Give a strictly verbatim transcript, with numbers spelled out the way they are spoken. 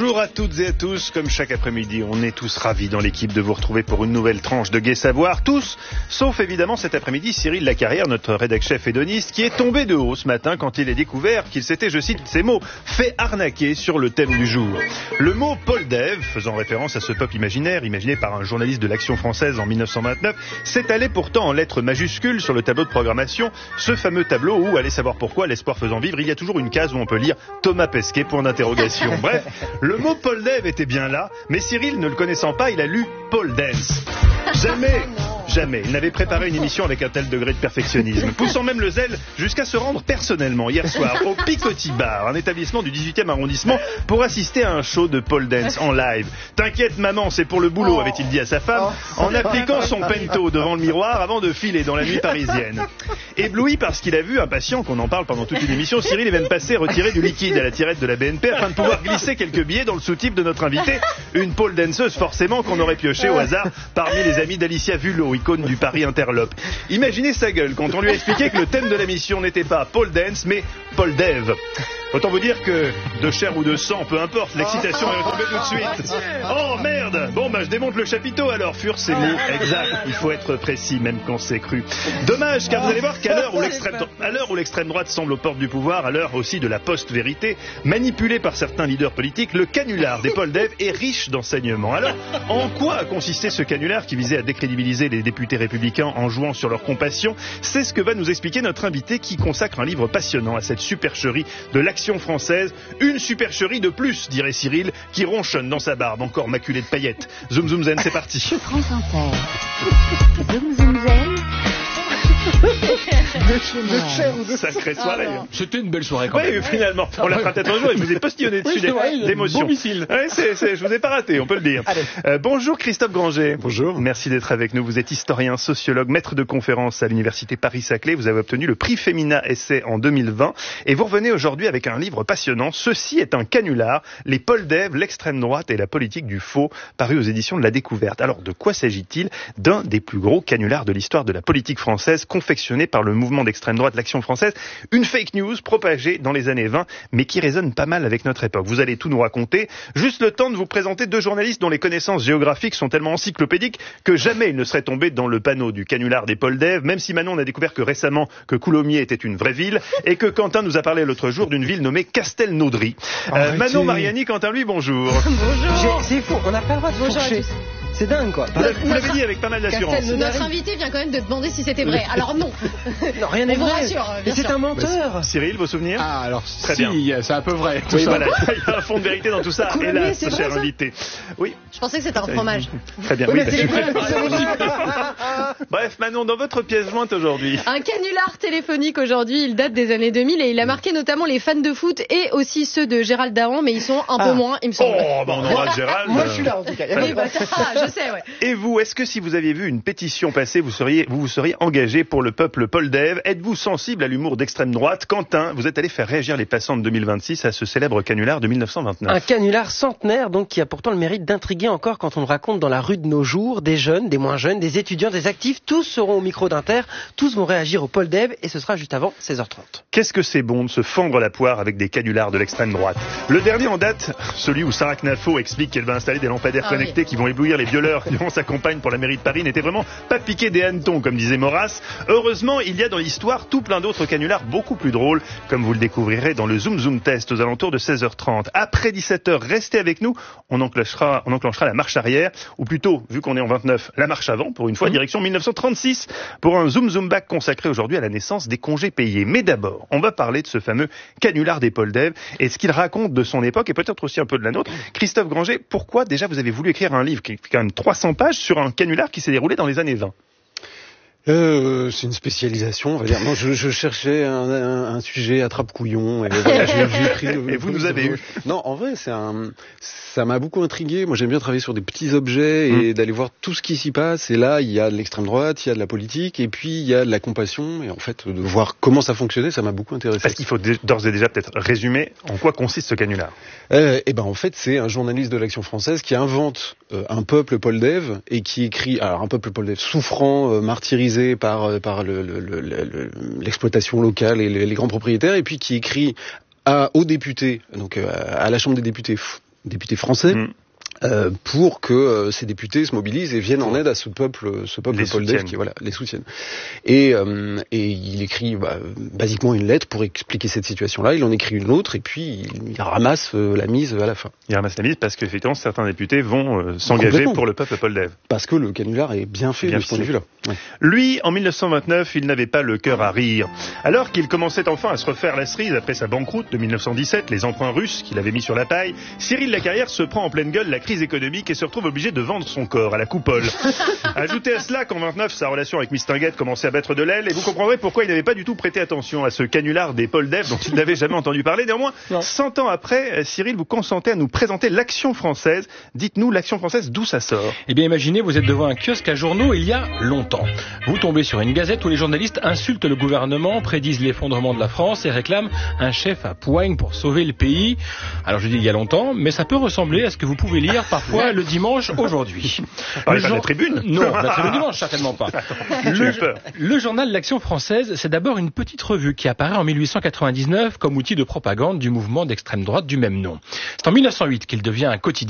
Bonjour à toutes et à tous, comme chaque après-midi, on est tous ravis dans l'équipe de vous retrouver pour une nouvelle tranche de Gai Savoir, tous, sauf évidemment cet après-midi Cyril Lacarrière, notre rédac-chef hédoniste, qui est tombé de haut ce matin quand il a découvert qu'il s'était, je cite ces mots, fait arnaquer sur le thème du jour. Le mot Poldev, faisant référence à ce peuple imaginaire, imaginé par un journaliste de l'Action française en mille neuf cent vingt-neuf, s'étalait pourtant en lettres majuscules sur le tableau de programmation, ce fameux tableau où, allez savoir pourquoi, l'espoir faisant vivre, il y a toujours une case où on peut lire Thomas Pesquet, point d'interrogation. Bref, le mot Poldev était bien là, mais Cyril, ne le connaissant pas, il a lu Pole Dance. Jamais, jamais, il n'avait préparé une émission avec un tel degré de perfectionnisme, poussant même le zèle jusqu'à se rendre personnellement hier soir au Picoty Bar, un établissement du dix-huitième arrondissement, pour assister à un show de pole dance en live. T'inquiète maman, c'est pour le boulot, avait-il dit à sa femme, en appliquant son pento devant le miroir avant de filer dans la nuit parisienne. Ébloui parce qu'il a vu un patient, qu'on en parle pendant toute une émission, Cyril est même passé retirer du liquide à la tirette de la B N P afin de pouvoir glisser quelques billets dans le sous-type de notre invité, une pole danceuse forcément qu'on aurait pioché au hasard parmi les amis d'Alicia Vulot, icône du Paris Interlope. Imaginez sa gueule quand on lui a expliqué que le thème de la mission n'était pas pole dance mais pole dev. Autant vous dire que de chair ou de sang, peu importe, l'excitation est retombée tout de suite. Oh merde! Bon bah je démonte le chapiteau alors, furent ces mots exacts. Il faut être précis même quand c'est cru. Dommage, car vous allez voir qu'à l'heure où l'extrême, à l'heure où l'extrême droite semble aux portes du pouvoir, à l'heure aussi de la post-vérité, manipulée par certains leaders politiques, le canular des pole dev est riche d'enseignements. Alors, en quoi a consisté ce canular qui visait à décrédibiliser les députés républicains en jouant sur leur compassion? C'est ce que va nous expliquer notre invité qui consacre un livre passionnant à cette supercherie de l'Action française. Une supercherie de plus, dirait Cyril, qui ronchonne dans sa barbe, encore maculée de paillettes. Zoom zoom zen, c'est parti. France Inter. Zoom zoom zen. De chair ou de sacrée soirée. Ah C'était une belle soirée quand oui, même. Finalement, on la fera peut-être un jour et je vous ai postillonné dessus oui, d'émotion. Bon ouais, c'est, c'est, je vous ai pas raté, on peut le dire. Euh, bonjour Christophe Granger. Bonjour. Merci d'être avec nous. Vous êtes historien, sociologue, maître de conférences à l'université Paris-Saclay. Vous avez obtenu le prix Femina Essai en deux mille vingt et vous revenez aujourd'hui avec un livre passionnant. Ceci est un canular, les pole dev, l'extrême droite et la politique du faux, paru aux éditions de La Découverte. Alors, de quoi s'agit-il? D'un des plus gros canulars de l'histoire de la politique française, confectionné par le mouvement d'extrême droite, l'Action française, une fake news propagée dans les années vingt, mais qui résonne pas mal avec notre époque. Vous allez tout nous raconter. Juste le temps de vous présenter deux journalistes dont les connaissances géographiques sont tellement encyclopédiques que jamais ils ne seraient tombés dans le panneau du canular des pole dev, même si Manon on a découvert que récemment que Coulommiers était une vraie ville, et que Quentin nous a parlé l'autre jour d'une ville nommée Castelnaudry. Euh, Manon Mariani, Quentin lui, bonjour. Bonjour. C'est fou, on n'a pas le droit de fourcher. C'est dingue quoi. Vous, vous l'avez dit avec pas mal d'assurance. Notre invité vient quand même de demander si c'était vrai. Alors non. Non, rien n'est vrai. Rassure, mais c'est sûr. un menteur. Cyril, vos souvenirs? Ah alors très si, bien. C'est un peu vrai. Oui, voilà, il y a un fond de vérité dans tout ça. Coulommiers, hélas, cher vrai, invité. Oui. Je pensais que c'était un fromage. Très bien. Oui, oui, bref, Manon, dans votre pièce jointe aujourd'hui. Un canular téléphonique aujourd'hui, il date des années deux mille et il a marqué notamment les fans de foot et aussi ceux de Gérald Daron, mais ils sont un ah. peu moins, il me semble. Oh, bah on embrasse Gérald. Moi je suis là en tout cas. Oui, bah, ça, je sais, ouais. Et vous, est-ce que si vous aviez vu une pétition passer, vous seriez, vous vous seriez engagé pour le peuple pole dev? Êtes-vous sensible à l'humour d'extrême droite? Quentin, vous êtes allé faire réagir les passants de deux mille vingt-six à ce célèbre canular de mille neuf cent vingt-neuf. Un canular centenaire, donc, qui a pourtant le mérite d'intriguer encore quand on le raconte dans la rue de nos jours. Des jeunes, des moins jeunes, des étudiants, des actifs, tous seront au micro d'Inter, tous vont réagir au pole dev et ce sera juste avant seize heures trente. Qu'est-ce que c'est bon de se fendre la poire avec des canulars de l'extrême droite? Le dernier en date, celui où Sarah Knafo explique qu'elle va installer des lampadaires ah, connectés oui. qui vont éblouir les violeurs devant sa campagne pour la mairie de Paris, n'était vraiment pas piqué des hannetons, comme disait Maurras. Heureusement, il y a dans l'histoire tout plein d'autres canulars beaucoup plus drôles, comme vous le découvrirez dans le Zoom Zoom Test aux alentours de seize heures trente. Après dix-sept heures, restez avec nous, on enclenchera, on enclenchera la marche arrière, ou plutôt, vu qu'on est en vingt-neuf, la marche avant, pour une fois, mmh. direction mille neuf cent trente-six, pour un Zoom Zoom Back consacré aujourd'hui à la naissance des congés payés. Mais d'abord, on va parler de ce fameux canular des pole dev et ce qu'il raconte de son époque et peut-être aussi un peu de la nôtre. Christophe Granger, pourquoi déjà vous avez voulu écrire un livre qui fait quand même trois cents pages sur un canular qui s'est déroulé dans les années vingt? Euh, c'est une spécialisation, on va dire. Non, je, je cherchais un, un, un sujet attrape-couillon et voilà, j'ai, j'ai pris le, et vous nous avez eu. Non, en vrai, c'est un, ça m'a beaucoup intrigué. Moi, j'aime bien travailler sur des petits objets et mmh. d'aller voir tout ce qui s'y passe. Et là, il y a de l'extrême droite, il y a de la politique, et puis il y a de la compassion. Et en fait, de voir comment ça fonctionnait, ça m'a beaucoup intéressé. Parce qu'il faut d'ores et déjà peut-être résumer en quoi consiste ce canular. Euh, et ben, en fait, c'est un journaliste de l'Action française qui invente euh, un peuple pole dev et qui écrit, alors un peuple pole dev souffrant, euh, martyrisé par par le, le, le, le, l'exploitation locale et les, les grands propriétaires, et puis qui écrit à, aux députés, donc à la Chambre des députés, député français. Mmh. Euh, pour que euh, ces députés se mobilisent et viennent en aide à ce peuple, ce peuple Poldev qui voilà les soutiennent. Et, euh, et il écrit bah, basiquement une lettre pour expliquer cette situation-là. Il en écrit une autre et puis il, il ramasse euh, la mise à la fin. Il ramasse la mise parce qu'effectivement certains députés vont euh, s'engager pour le peuple Poldev. Parce que le canular est bien fait bien de ce point de vue-là. Ouais. Lui, en mille neuf cent vingt-neuf, il n'avait pas le cœur à rire. Alors qu'il commençait enfin à se refaire la cerise après sa banqueroute de mille neuf cent dix-sept, les emprunts russes qu'il avait mis sur la paille, Cyril Lacarrière se prend en pleine gueule la crise économique et se retrouve obligé de vendre son corps à la coupole. Ajoutez à cela qu'en vingt-neuf, sa relation avec Mistinguett commençait à battre de l'aile et vous comprendrez pourquoi il n'avait pas du tout prêté attention à ce canular des Poldev dont il n'avait jamais entendu parler. Néanmoins, cent ans après, Cyril, vous consentez à nous présenter l'Action française. Dites-nous, l'Action française, d'où ça sort? Eh bien, imaginez, vous êtes devant un kiosque à journaux il y a longtemps. Vous tombez sur une gazette où les journalistes insultent le gouvernement, prédisent l'effondrement de la France et réclament un chef à poigne pour sauver le pays. Alors, je dis il y a longtemps, mais ça peut ressembler à ce que vous pouvez lire parfois le dimanche aujourd'hui. Le jour... de la tribune? Non, la tribune dimanche, certainement pas. Le, le journal L'Action française, c'est d'abord une petite revue qui apparaît en mille huit cent quatre-vingt-dix-neuf comme outil de propagande du mouvement d'extrême droite du même nom. C'est en mille neuf cent huit qu'il devient un quotidien